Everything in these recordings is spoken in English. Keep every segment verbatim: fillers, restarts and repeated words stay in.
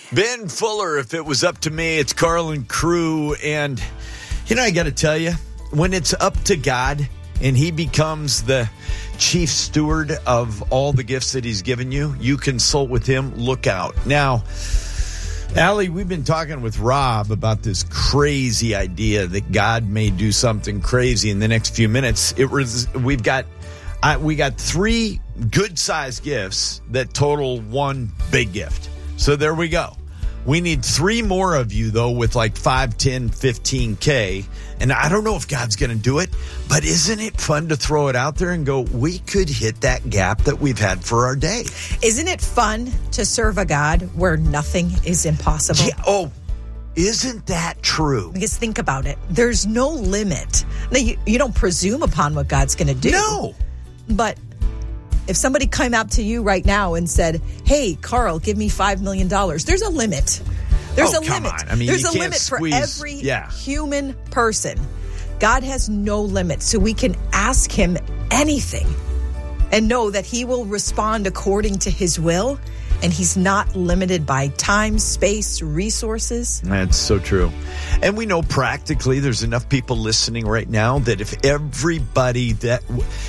Ben Fuller, if it was up to me, it's Carl and crew. And, you know, I got to tell you, when it's up to God and he becomes the chief steward of all the gifts that he's given you, you consult with him, look out. Now, Allie, we've been talking with Rob about this crazy idea that God may do something crazy in the next few minutes. It was, we've got, I, we got three good-sized gifts that total one big gift. So there we go. We need three more of you, though, with like five, ten, fifteen K. And I don't know if God's going to do it, but isn't it fun to throw it out there and go, we could hit that gap that we've had for our day? Isn't it fun to serve a God where nothing is impossible? Yeah, oh, isn't that true? Because think about it. There's no limit. Now, you, you don't presume upon what God's going to do. No. But if somebody came up to you right now and said, hey, Carl, give me five million dollars, there's a limit. There's oh, a come limit. On. I mean, There's you a can't limit squeeze, for every yeah. human person. God has no limit, so we can ask him anything and know that he will respond according to his will, and he's not limited by time, space, resources. That's so true. And we know practically there's enough people listening right now that if everybody that...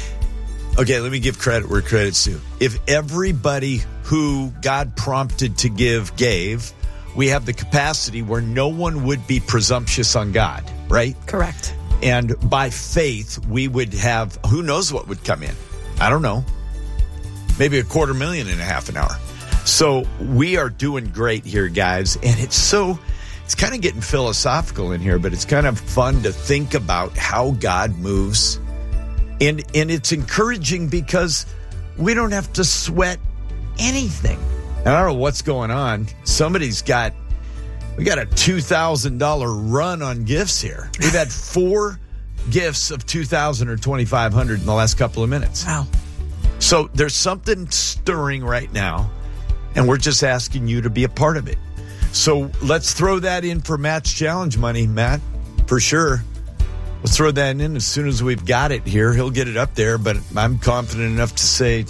Okay, let me give credit where credit's due. If everybody who God prompted to give gave, we have the capacity where no one would be presumptuous on God, right? Correct. And by faith, we would have, who knows what would come in? I don't know. Maybe a quarter million in a half an hour. So we are doing great here, guys. And it's so, it's kind of getting philosophical in here, but it's kind of fun to think about how God moves. And and it's encouraging because we don't have to sweat anything. And I don't know what's going on. Somebody's got, we got a two thousand dollars run on gifts here. We've had four gifts of two thousand dollars or twenty-five hundred dollars in the last couple of minutes. Wow. So there's something stirring right now, and we're just asking you to be a part of it. So let's throw that in for Matt's challenge money, Matt, for sure. We'll throw that in as soon as we've got it here. He'll get it up there, but I'm confident enough to say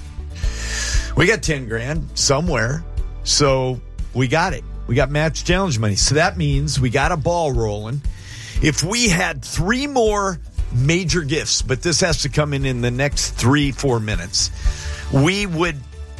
we got ten grand somewhere. So we got it. We got Matt's challenge money. So that means we got a ball rolling. If we had three more major gifts, but this has to come in in the next three, four minutes, we would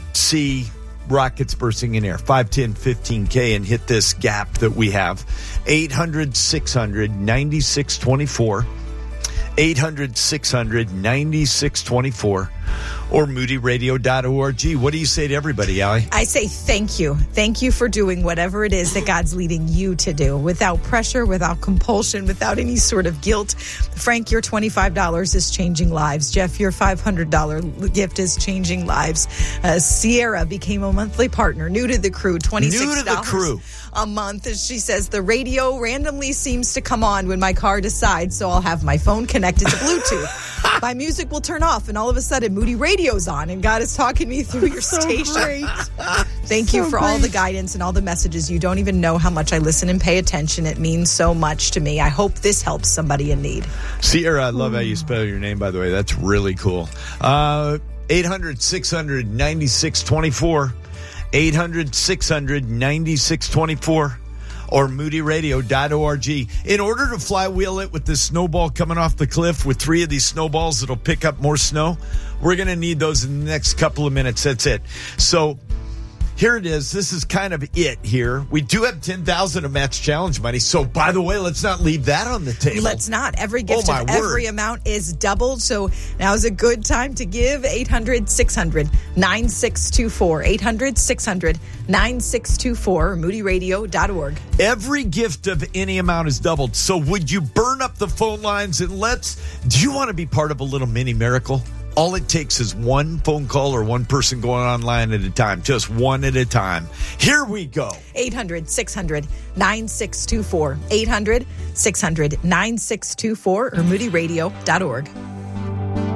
see rockets bursting in air, five, ten, fifteen K, and hit this gap that we have. eight hundred, six hundred, ninety-six twenty-four. eight hundred, six hundred, ninety-six twenty-four. Or moody radio dot org. What do you say to everybody, Allie? I say thank you. Thank you for doing whatever it is that God's leading you to do without pressure, without compulsion, without any sort of guilt. Frank, your twenty-five dollars is changing lives. Jeff, your five hundred dollars gift is changing lives. Uh, Sierra became a monthly partner, new to the crew, twenty-six dollars new to the crew. A month. As she says, the radio randomly seems to come on when my car decides, so I'll have my phone connected to Bluetooth. My music will turn off, and all of a sudden, Moody Radio's on, and God is talking me through your so station. Great. Thank so you for great. all the guidance and all the messages. You don't even know how much I listen and pay attention. It means so much to me. I hope this helps somebody in need. Sierra, I love how you spell your name, by the way. That's really cool. Uh, eight hundred, six hundred, ninety-six twenty-four. eight hundred, six hundred, ninety-six twenty-four. Or moody radio dot org. In order to flywheel it with this snowball coming off the cliff with three of these snowballs that'll pick up more snow, we're going to need those in the next couple of minutes. That's it. So here it is. This is kind of it here. We do have ten thousand dollars of Matt's challenge money. So, by the way, let's not leave that on the table. Let's not. Every gift oh, of my every word. amount is doubled. So now is a good time to give. eight hundred, six hundred, nine six two four. eight hundred, six hundred, nine six two four. moody radio dot org. Every gift of any amount is doubled. So would you burn up the phone lines and let's, do you want to be part of a little mini miracle? All it takes is one phone call or one person going online at a time. Just one at a time. Here we go. eight hundred, six hundred, nine six two four. eight hundred, six hundred, nine six two four or moody radio dot org.